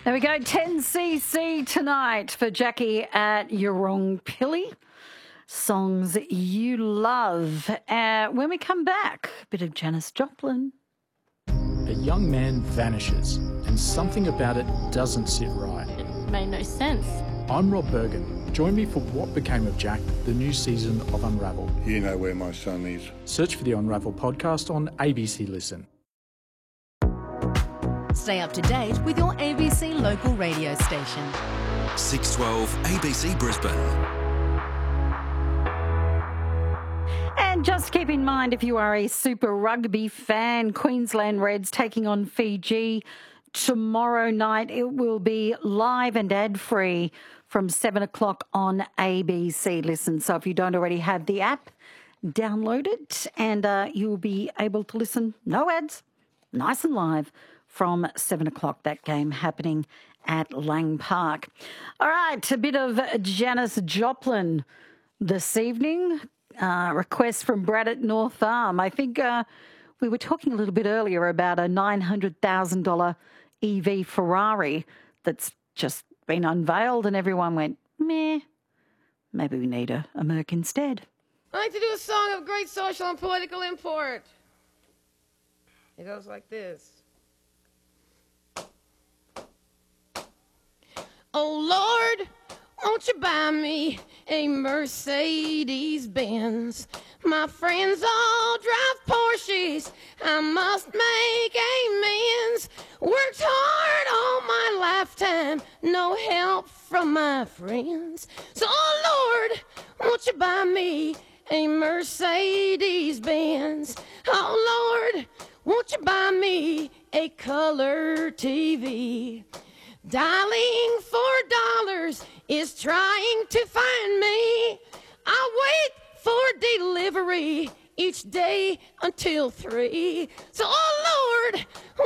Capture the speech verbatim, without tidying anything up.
There we go, ten C C tonight for Jackie at Yurongpilly. Songs you love. Uh, when we come back, a bit of Janis Joplin. A young man vanishes and something about it doesn't sit right. It made no sense. I'm Rob Bergen. Join me for What Became of Jack, the new season of Unravel. You know where my son is. Search for the Unravel podcast on A B C Listen. Stay up to date with your A B C local radio station. six twelve A B C Brisbane. And just keep in mind, if you are a Super Rugby fan, Queensland Reds taking on Fiji tomorrow night. It will be live and ad-free from seven o'clock on A B C Listen. So if you don't already have the app, download it and uh, you will be able to listen, no ads, nice and live, from seven o'clock, that game happening at Lang Park. All right, a bit of Janis Joplin this evening. Uh, request from Brad at North Farm. I think uh, we were talking a little bit earlier about a nine hundred thousand dollars E V Ferrari that's just been unveiled and everyone went, meh, maybe we need a, a Merc instead. I like to do a song of great social and political import. It goes like this. Oh, Lord, won't you buy me a Mercedes-Benz? My friends all drive Porsches. I must make amends. Worked hard all my lifetime, no help from my friends. So, oh, Lord, won't you buy me a Mercedes-Benz? Oh, Lord, won't you buy me a color T V? Dialing for dollars is trying to find me. I wait for delivery each day until three. So, oh Lord,